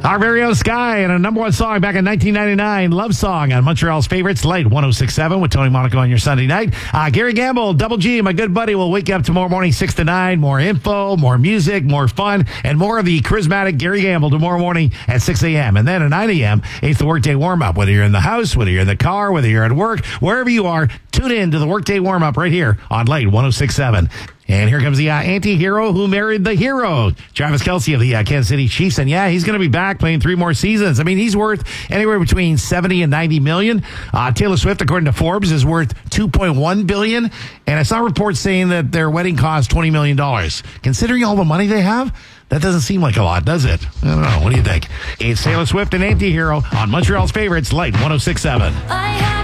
Our very own Sky and a number one song back in 1999, Love Song on Montreal's Favorites, Light 106.7 with Tony Monaco on your Sunday night. Gary Gamble, Double G, my good buddy, will wake you up tomorrow morning 6 to 9. More info, more music, more fun, and more of the charismatic Gary Gamble tomorrow morning at 6 a.m. And then at 9 a.m., it's the Workday Warm-Up. Whether you're in the house, whether you're in the car, whether you're at work, wherever you are, tune in to the Workday Warm-Up right here on Light 106.7. And here comes the anti-hero who married the hero, Travis Kelce of the Kansas City Chiefs. And yeah, he's going to be back playing 3 more seasons. I mean, he's worth anywhere between 70 and 90 million. Taylor Swift, according to Forbes, is worth 2.1 billion. And I saw reports saying that their wedding cost $20 million. Considering all the money they have, that doesn't seem like a lot, does it? I don't know. What do you think? It's Taylor Swift and anti-hero on Montreal's Favorites, Light 106.7.